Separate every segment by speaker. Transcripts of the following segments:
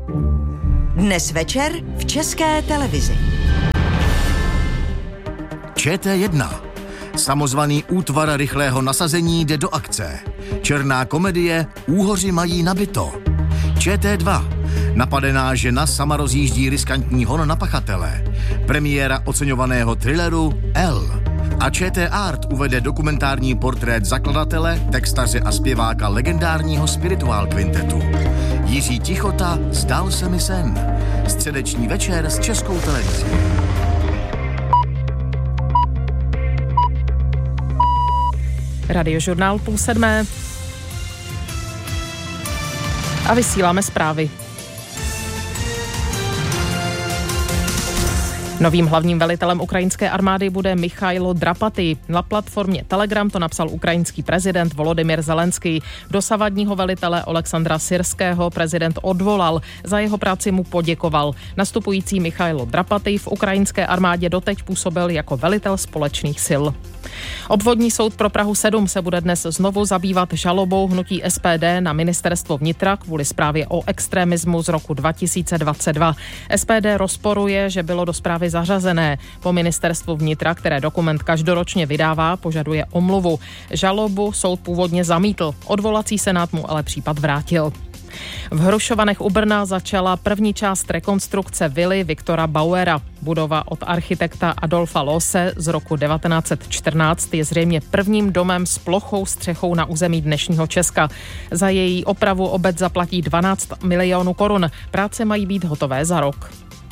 Speaker 1: Dnes večer v České televizi.
Speaker 2: ČT1. Samozvaný útvar rychlého nasazení jde do akce. Černá komedie Úhoři mají nabito. ČT2. Napadená žena sama rozjíždí riskantní hon na pachatele. Premiéra oceňovaného thrilleru L. A ČT Art uvede dokumentární portrét zakladatele, textaře a zpěváka legendárního Spiritual Quintetu. Jiří Tichota, Zdál se mi sen. Středeční večer s Českou televizí.
Speaker 3: Radiožurnál 6:30. A vysíláme zprávy. Novým hlavním velitelem ukrajinské armády bude Michailo Drapatý. Na platformě Telegram to napsal ukrajinský prezident Volodymyr Zelenský. Dosavadního velitele Oleksandra Syrského prezident odvolal, za jeho práci mu poděkoval. Nastupující Michailo Drapatý v ukrajinské armádě doteď působil jako velitel společných sil. Obvodní soud pro Prahu 7 se bude dnes znovu zabývat žalobou hnutí SPD na ministerstvo vnitra kvůli zprávě o extremismu z roku 2022. SPD rozporuje, že bylo do zprávy zařazené. Po ministerstvu vnitra, které dokument každoročně vydává, požaduje omluvu. Žalobu soud původně zamítl. Odvolací senát mu ale případ vrátil. V Hrušovanech u Brna začala první část rekonstrukce vily Viktora Bauera. Budova od architekta Adolfa Loose z roku 1914 je zřejmě prvním domem s plochou střechou na území dnešního Česka. Za její opravu obec zaplatí 12 milionů korun. Práce mají být hotové za rok.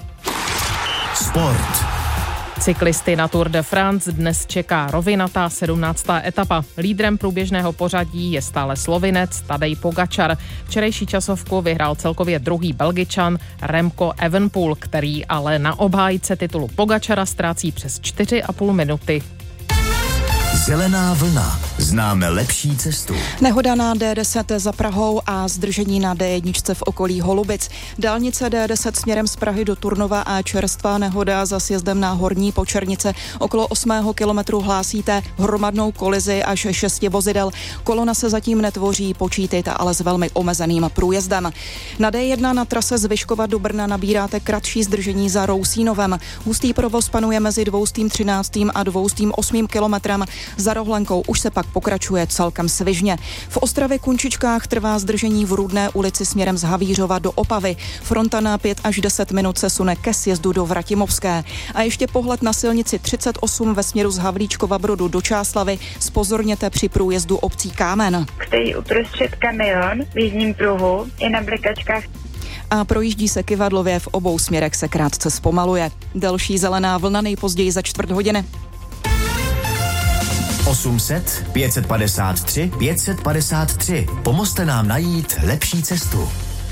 Speaker 2: Sport.
Speaker 3: Cyklisty na Tour de France dnes čeká rovinatá 17. etapa. Lídrem průběžného pořadí je stále Slovinec Tadej Pogačar. Včerejší časovku vyhrál celkově druhý Belgičan Remco Evenepoel, který ale na obhájce titulu Pogačara ztrácí přes 4,5 minuty.
Speaker 2: Zelená vlna. Známe lepší cestu.
Speaker 4: Nehoda na D10 za Prahou a zdržení na D1 v okolí Holubic. Dálnice D10 směrem z Prahy do Turnova a čerstvá nehoda za sjezdem na Horní Počernice. Okolo 8. kilometru hlásíte hromadnou kolizi až 6 vozidel. Kolona se zatím netvoří, počítejte ale s velmi omezeným průjezdem. Na D1 na trase z Vyškova do Brna nabíráte kratší zdržení za Rousínovem. Hustý provoz panuje mezi 213. a 208. kilometrem. Za Rohlenkou už se pak pokračuje celkem svižně. V Ostravě Kunčičkách trvá zdržení v Rudné ulici směrem z Havířova do Opavy. Fronta na 5 až 10 minut se sune ke sjezdu do Vratimovské. A ještě pohled na silnici 38 ve směru z Havlíčkova Brodu do Čáslavy. Zpozorněte při průjezdu obcí Kámen.
Speaker 5: Stojí uprostřed kamion v jízdním pruhu i na blikačkách.
Speaker 4: A projíždí se kyvadlově, v obou směrech se krátce zpomaluje. Další zelená vlna nejpozději za 4 hodiny.
Speaker 2: 800 553 553. Pomozte nám najít lepší cestu.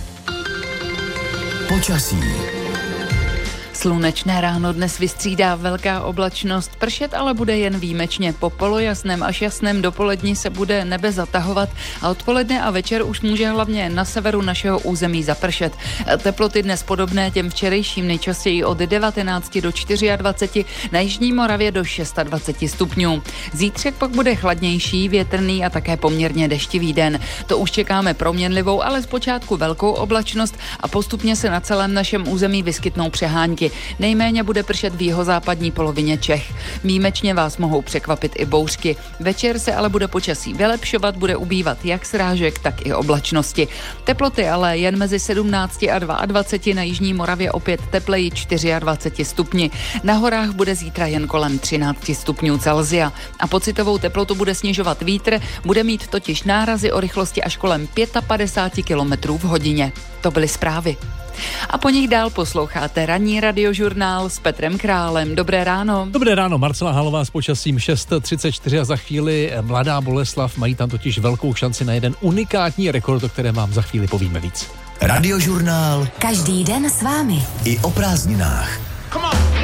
Speaker 2: Počasí.
Speaker 6: Slunečné ráno dnes vystřídá velká oblačnost, pršet ale bude jen výjimečně. Po polojasném až jasném dopoledni se bude nebe zatahovat a odpoledne a večer už může hlavně na severu našeho území zapršet. Teploty dnes podobné těm včerejším, nejčastěji od 19 do 24, na jižní Moravě do 26 stupňů. Zítřek pak bude chladnější, větrný a také poměrně deštivý den. To už čekáme proměnlivou, ale zpočátku velkou oblačnost a postupně se na celém našem území vyskytnou přehánky. Nejméně bude pršet v jihozápadní polovině Čech. Výjimečně vás mohou překvapit i bouřky. Večer se ale bude počasí vylepšovat, bude ubývat jak srážek, tak i oblačnosti. Teploty ale jen mezi 17 a 22, na jižní Moravě opět tepleji 24 stupni. Na horách bude zítra jen kolem 13 stupňů Celsia. A pocitovou teplotu bude snižovat vítr, bude mít totiž nárazy o rychlosti až kolem 55 km v hodině. To byly zprávy. A po nich dál posloucháte ranní radiožurnál s Petrem Králem. Dobré ráno.
Speaker 7: Dobré ráno, Marcela Halová s počasím 6:34 a za chvíli Mladá Boleslav, mají tam totiž velkou šanci na jeden unikátní rekord, o kterém vám za chvíli povíme víc.
Speaker 2: Radiožurnál.
Speaker 1: Každý den s vámi.
Speaker 2: I o prázdninách.